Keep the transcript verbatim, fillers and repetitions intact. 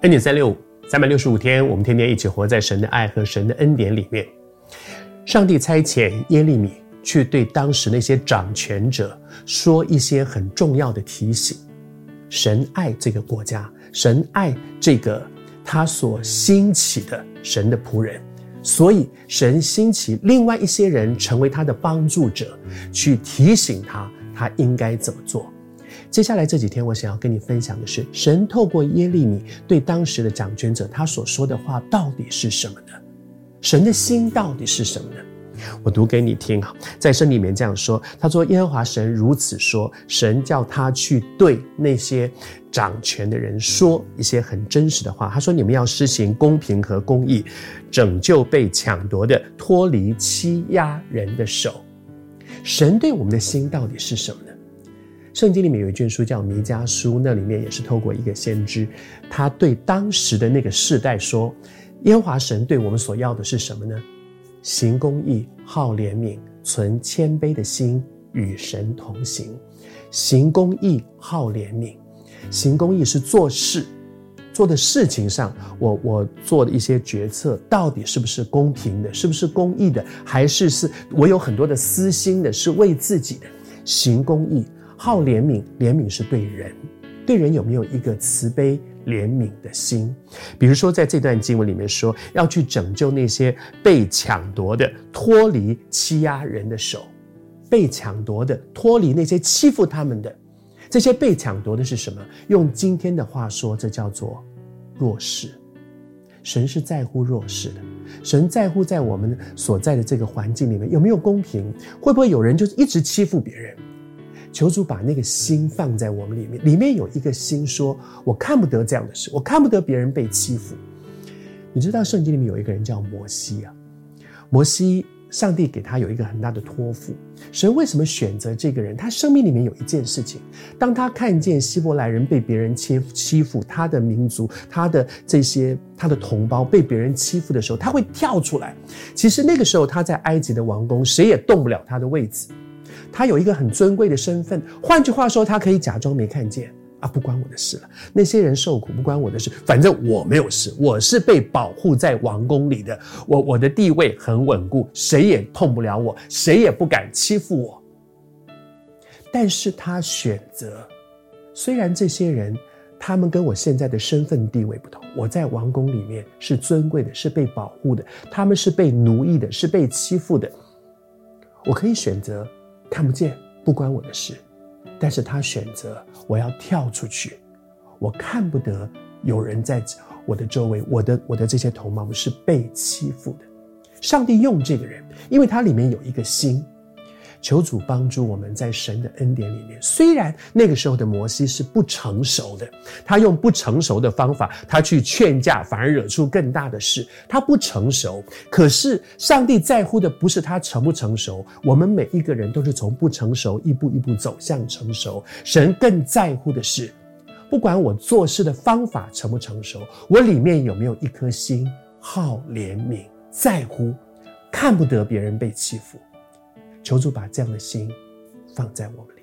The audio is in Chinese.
恩典三六五，三百六十五天，我们天天一起活在神的爱和神的恩典里面。上帝差遣耶利米去对当时那些掌权者说一些很重要的提醒。神爱这个国家，神爱这个他所兴起的神的仆人，所以神兴起另外一些人成为他的帮助者，去提醒他他应该怎么做。接下来这几天我想要跟你分享的是，神透过耶利米对当时的掌权者他所说的话到底是什么呢？神的心到底是什么呢？我读给你听，在圣经里面这样说，他说耶和华神如此说，神叫他去对那些掌权的人说一些很真实的话。他说你们要施行公平和公义，拯救被抢夺的，脱离欺压人的手。神对我们的心到底是什么呢？圣经里面有一卷书叫弥迦书，那里面也是透过一个先知，他对当时的那个世代说，耶和华神对我们所要的是什么呢？行公义，好怜悯，存谦卑的心，与神同行。行公义，好怜悯。行公义是做事，做的事情上，我我做的一些决策到底是不是公平的，是不是公义的，还是是我有很多的私心的，是为自己的。行公义，好怜悯，怜悯是对人，对人有没有一个慈悲怜悯的心？比如说在这段经文里面说，要去拯救那些被抢夺的，脱离欺压人的手。被抢夺的，脱离那些欺负他们的。这些被抢夺的是什么？用今天的话说，这叫做弱势。神是在乎弱势的，神在乎在我们所在的这个环境里面有没有公平，会不会有人就一直欺负别人。求主把那个心放在我们里面，里面有一个心说，我看不得这样的事，我看不得别人被欺负。你知道圣经里面有一个人叫摩西啊，摩西上帝给他有一个很大的托付。神为什么选择这个人？他生命里面有一件事情，当他看见希伯来人被别人欺负，他的民族，他的这些他的同胞被别人欺负的时候，他会跳出来。其实那个时候他在埃及的王宫，谁也动不了他的位置，他有一个很尊贵的身份，换句话说，他可以假装没看见啊，不关我的事了，那些人受苦不关我的事，反正我没有事，我是被保护在王宫里的，我我的地位很稳固，谁也碰不了我，谁也不敢欺负我。但是他选择，虽然这些人他们跟我现在的身份地位不同，我在王宫里面是尊贵的，是被保护的，他们是被奴役的，是被欺负的，我可以选择看不见，不关我的事。但是他选择我要跳出去，我看不得有人在我的周围，我的我的这些同胞是被欺负的。上帝用这个人，因为他里面有一个心。求主帮助我们在神的恩典里面，虽然那个时候的摩西是不成熟的，他用不成熟的方法，他去劝架，反而惹出更大的事，他不成熟。可是上帝在乎的不是他成不成熟，我们每一个人都是从不成熟一步一步走向成熟。神更在乎的是，不管我做事的方法成不成熟，我里面有没有一颗心好怜悯，在乎，看不得别人被欺负。求主把这样的心放在我们里。